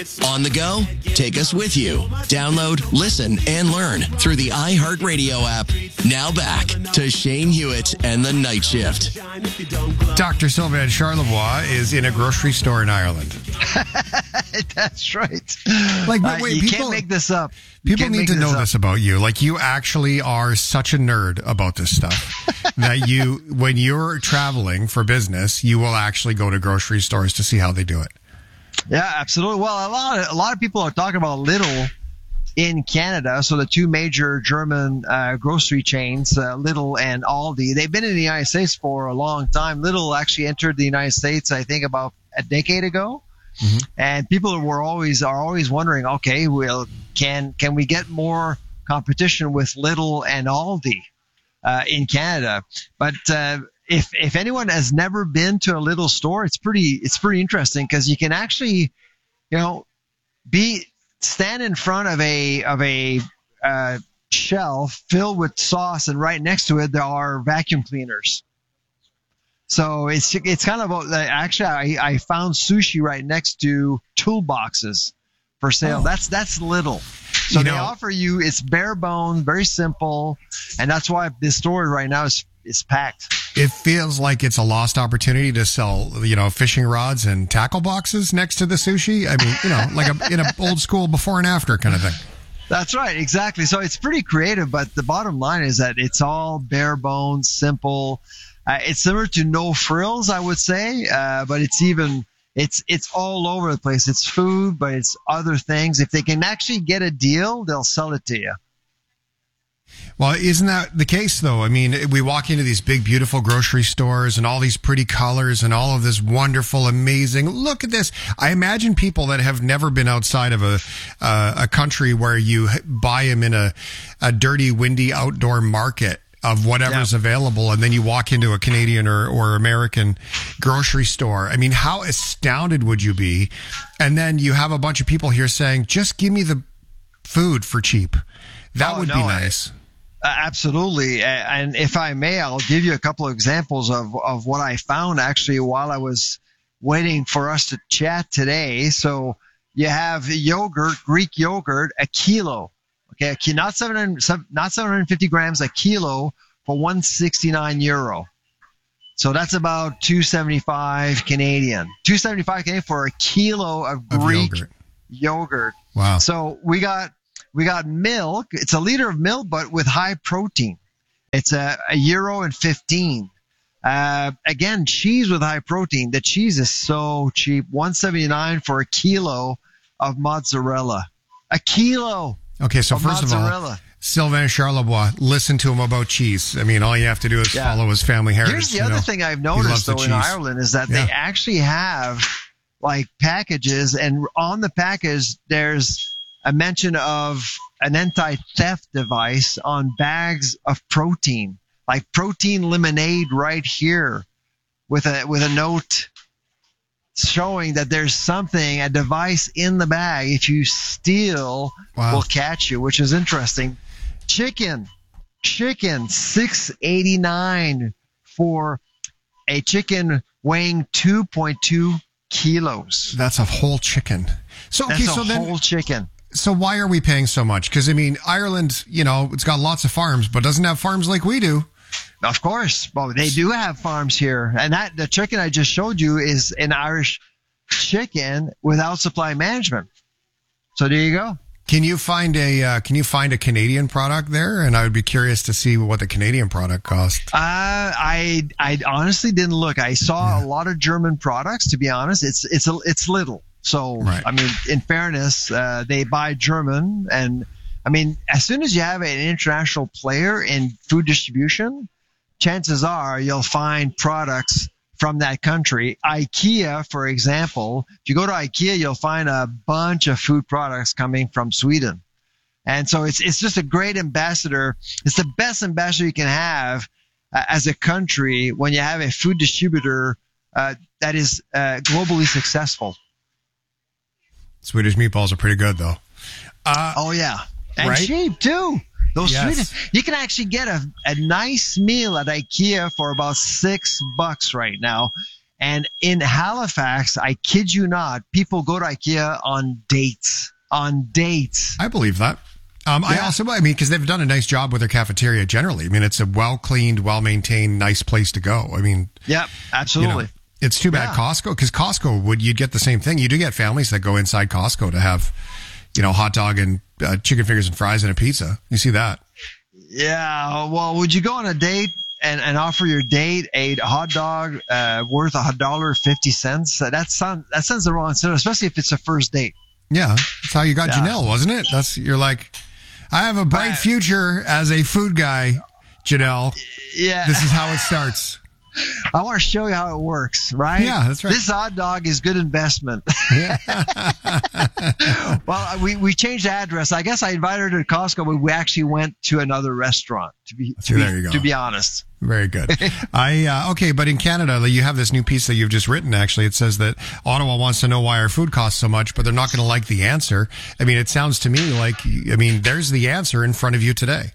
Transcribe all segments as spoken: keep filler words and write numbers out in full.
On the go? Take us with you. Download, listen, and learn through the iHeartRadio app. Now back to Shane Hewitt and the Night Shift. Doctor Sylvain Charlebois is in a grocery store in Ireland. That's right. Like, Uh, wait, you people, can't make this up. You people can't need make to know up. this about you. Like, you actually are such a nerd about this stuff that you, when you're traveling for business, you will actually go to grocery stores to see how they do it. Yeah, absolutely. Well, a lot of a lot of people are talking about Lidl in Canada. So the two major German uh, grocery chains, uh, Lidl and Aldi, they've been in the United States for a long time. Lidl actually entered the United States, I think, about a decade ago. Mm-hmm. And people were always are always wondering, okay, well, can can we get more competition with Lidl and Aldi uh, in Canada? But uh, if if anyone has never been to a Lidl store, it's pretty it's pretty interesting because you can actually, you know, be stand in front of a of a uh, shelf filled with sauce, and right next to it there are vacuum cleaners. So it's it's kind of a, actually I, I found sushi right next to toolboxes for sale. Oh. That's that's Lidl. So you they know, offer you it's bare bones, very simple, and that's why this store right now is is packed. It feels like it's a lost opportunity to sell, you know, fishing rods and tackle boxes next to the sushi. I mean, you know, like a in a old school before and after kind of thing. That's right, exactly. So it's pretty creative, but the bottom line is that it's all bare bones, simple. Uh, it's similar to No Frills, I would say, uh, but it's even it's it's all over the place. It's food, but it's other things. If they can actually get a deal, they'll sell it to you. Well, isn't that the case, though? I mean, we walk into these big, beautiful grocery stores and all these pretty colors and all of this wonderful, amazing. Look at this. I imagine people that have never been outside of a uh, a country where you buy them in a, a dirty, windy outdoor market of whatever's yeah. available, and then you walk into a Canadian or, or American grocery store. I mean, how astounded would you be? And then you have a bunch of people here saying, just give me the food for cheap. That oh, would no, be nice. Uh, absolutely. And if I may, I'll give you a couple of examples of, of what I found actually while I was waiting for us to chat today. So you have yogurt, Greek yogurt, a kilo. Okay, not seven hundred, not seven hundred fifty grams, a kilo for one hundred sixty-nine euro. So that's about two seventy-five Canadian. two seventy-five Canadian for a kilo of Greek of yogurt. yogurt. Wow. So we got we got milk. It's a liter of milk, but with high protein. It's a, a euro and fifteen. Uh, again, cheese with high protein. The cheese is so cheap. one seventy-nine for a kilo of mozzarella. A kilo. Okay, so of first mozzarella. of all, Sylvain Charlebois, listen to him about cheese. I mean, all you have to do is yeah. follow his family heritage. Here's the you other know. thing I've noticed, though, in Ireland is that yeah. they actually have, like, packages, and on the package, there's a mention of an anti-theft device on bags of protein, like protein lemonade right here with a with a note showing that there's something, a device in the bag. If you steal, wow. will catch you, which is interesting. Chicken, chicken, six eighty-nine for a chicken weighing two point two kilos. That's a whole chicken. So okay, That's a so then, whole chicken. So why are we paying so much? Because I mean, Ireland, you know, it's got lots of farms, but doesn't have farms like we do. Of course. Well, they do have farms here. And that the chicken I just showed you is an Irish chicken without supply management. So there you go. Can you find a uh, Can you find a Canadian product there? And I would be curious to see what the Canadian product costs. Uh, I I honestly didn't look. I saw yeah. a lot of German products. To be honest, it's it's a, it's little. So right. I mean, in fairness, uh, they buy German, and I mean, as soon as you have an international player in food distribution, chances are you'll find products from that country. IKEA, for example, if you go to IKEA, you'll find a bunch of food products coming from Sweden. And so it's it's just a great ambassador. It's the best ambassador you can have uh, as a country when you have a food distributor uh, that is uh, globally successful. Swedish meatballs are pretty good, though. Uh, oh, yeah. And right? cheap, too. Those yes. Swedish, you can actually get a, a nice meal at IKEA for about six bucks right now. And in Halifax, I kid you not, people go to IKEA on dates. On dates. I believe that. Um, I Yeah. also, I mean, because they've done a nice job with their cafeteria generally. I mean, it's a well-cleaned, well-maintained, nice place to go. I mean, Yep, absolutely. you know, it's too bad Yeah. Costco, because Costco would, you'd get the same thing. You do get families that go inside Costco to have, you know, hot dog and uh, chicken fingers and fries and a pizza. You see that? Yeah. Well, would you go on a date and, and offer your date a hot dog uh, worth a dollar fifty cents? Uh, that sounds that sounds the wrong sentence, especially if it's a first date. Yeah, that's how you got Yeah. Janelle, wasn't it? That's you're like, I have a bright Right. future as a food guy, Janelle. Yeah. This is how it starts. I want to show you how it works, right? Yeah, that's right. This hot dog is good investment. Well, we, we changed the address. I guess I invited her to Costco, but we actually went to another restaurant, to be, to, See, be, there you go. to be honest. Very good. I uh, okay, but in Canada, like, you have this new piece that you've just written. Actually, it says that Ottawa wants to know why our food costs so much, but they're not going to like the answer. I mean, it sounds to me like, I mean, there's the answer in front of you today.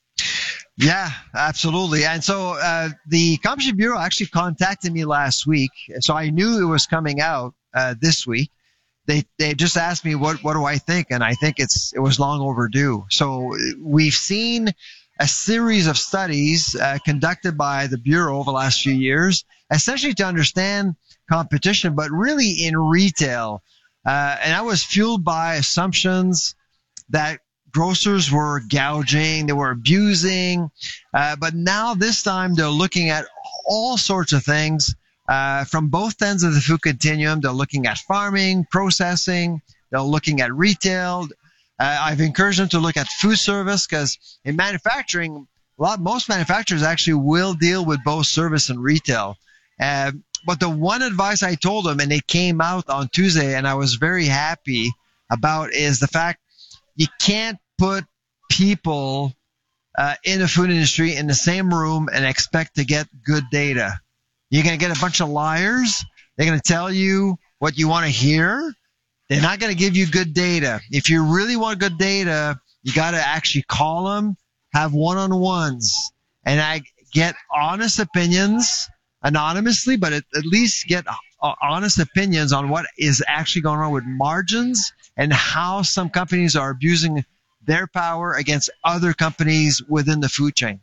Yeah, absolutely. And so uh, the Competition Bureau actually contacted me last week, so I knew it was coming out uh, this week. They they just asked me what what do I think, and I think it's it was long overdue. So we've seen a series of studies uh, conducted by the Bureau over the last few years, essentially to understand competition, but really in retail. Uh, and that was fueled by assumptions that grocers were gouging, they were abusing, uh, but now this time they're looking at all sorts of things uh, from both ends of the food continuum. They're looking at farming, processing, they're looking at retail. Uh, I've encouraged them to look at food service because in manufacturing, a lot, most manufacturers actually will deal with both service and retail. Uh, but the one advice I told them, and it came out on Tuesday, and I was very happy about, is the fact you can't put people uh, in the food industry in the same room and expect to get good data. You're going to get a bunch of liars. They're going to tell you what you want to hear. They're not going to give you good data. If you really want good data, you got to actually call them, have one-on-ones, and I get honest opinions anonymously, but at, at least get uh, honest opinions on what is actually going on with margins and how some companies are abusing their power against other companies within the food chain.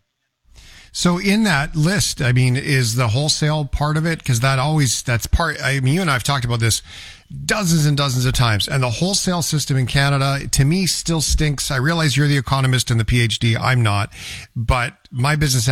So in that list, I mean, is the wholesale part of it? Because that always, that's part, I mean, you and I have talked about this dozens and dozens of times. And the wholesale system in Canada, to me, still stinks. I realize you're the economist and the PhD. I'm not. But my business